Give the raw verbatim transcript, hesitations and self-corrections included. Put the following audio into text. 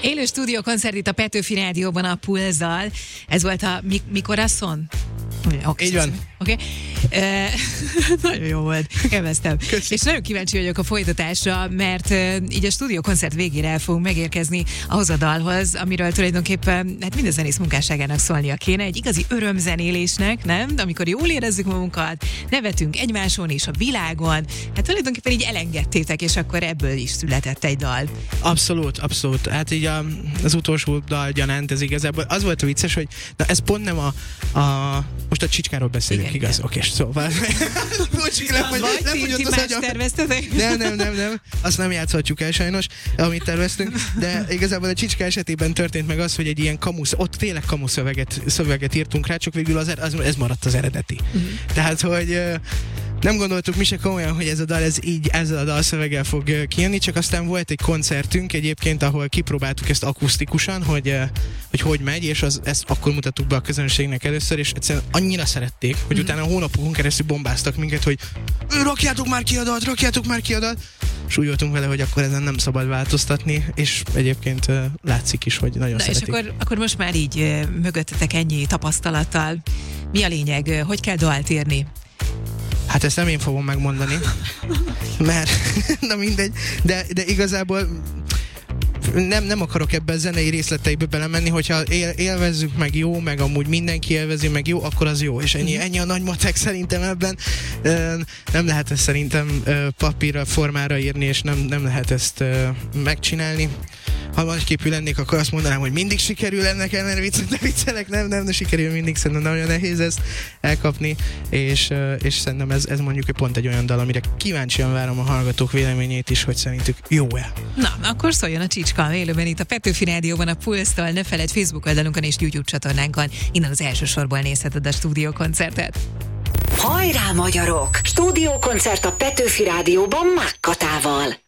Élő stúdiókoncert itt a Petőfi Rádióban a Pulzzal. Ez volt a mi- Mikor asszon? Okay, Így van. Oké. Okay. Uh, nagyon jó volt. Kelveztem. És nagyon kíváncsi vagyok a folytatásra, mert uh, így a stúdiókoncert végére el fogunk megérkezni ahhoz a dalhoz, amiről tulajdonképpen hát minden zenész munkásságának szólnia kéne, egy igazi örömzenélésnek, nem? Amikor jól érezzük magunkat, nevetünk egymáson és a világon, hát tulajdonképpen így elengedtétek, és akkor ebből is született egy dal. Abszolút, abszolút. Hát így a, az utolsó dal gyanánt ez igazából. Az volt a vicces, hogy na ez pont nem a, a most a Csicskáról beszélünk, igen, igaz? Oké, szóval. Bocsik, lefogyott az agyam. Terveztetek? Nem, nem, nem, nem. Azt nem játszhatjuk el sajnos, amit terveztünk, de igazából a Csicska esetében történt meg az, hogy egy ilyen kamusz, ott tényleg kamusz szöveget, szöveget írtunk rá, csak végül az, az, ez maradt az eredeti. Uh-huh. Tehát, hogy nem gondoltuk mi se komolyan, hogy ez a dal ez így ezzel a dalszöveggel fog kijönni, csak aztán volt egy koncertünk egyébként, ahol kipróbáltuk ezt akusztikusan, hogy hogy, hogy megy, és az, ezt akkor mutattuk be a közönségnek először, és egyszerűen annyira szerették, hogy mm. utána hónapokon keresztül bombáztak minket, hogy rakjátok már ki a dalt, rakjátok már ki a dalt, és úgy voltunk vele, hogy akkor ezen nem szabad változtatni, és egyébként uh, látszik is, hogy nagyon Na szeretik. És akkor, akkor most már így uh, mögöttetek ennyi tapasztalattal, mi a lényeg, uh, hogy kell dalt írni? Hát ezt nem én fogom megmondani, mert na mindegy, de, de igazából nem, nem akarok ebben a zenei részleteibe belemenni, hogyha él, élvezzük meg jó, meg amúgy mindenki élvezi meg jó, akkor az jó, és ennyi, ennyi a nagy matek szerintem ebben. Nem lehet ezt szerintem papírra, formára írni, és nem, nem lehet ezt megcsinálni. Ha nagyképű lennék, akkor azt mondanám, hogy mindig sikerül ennek ellen viccel, de viccelek, nem, nem, de sikerül mindig, szerintem nagyon nehéz ezt elkapni, és, és szerintem ez, ez mondjuk pont egy olyan dal, amire kíváncsian várom a hallgatók véleményét is, hogy szerintük jó-e. Na, akkor szóljon a Csicska élőben itt a Petőfi Rádióban a Pulsztól, ne feledd Facebook oldalunkon és YouTube csatornánkon, innen az első sorból nézheted a stúdiókoncertet. Hajrá magyarok! Stúdiókoncert a Petőfi Rádióban Mákkatával.